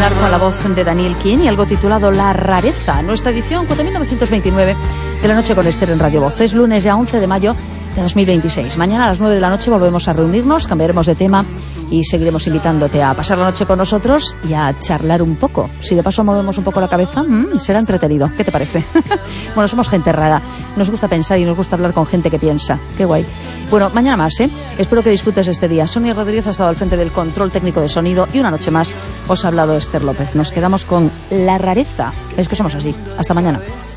terminar con la voz de Daniel King y algo titulado La Rareza, nuestra edición 4929 de La Noche con Esther en Radio Voz. Es lunes ya 11 de mayo de 2026. Mañana a las 9 de la noche volvemos a reunirnos, cambiaremos de tema y seguiremos invitándote a pasar la noche con nosotros y a charlar un poco. Si de paso movemos un poco la cabeza, será entretenido. ¿Qué te parece? Bueno, somos gente rara. Nos gusta pensar y nos gusta hablar con gente que piensa. Qué guay. Bueno, mañana más, ¿eh? Espero que disfrutes este día. Sonia Rodríguez ha estado al frente del control técnico de sonido y una noche más os ha hablado Esther López. Nos quedamos con La Rareza. Es que somos así. Hasta mañana.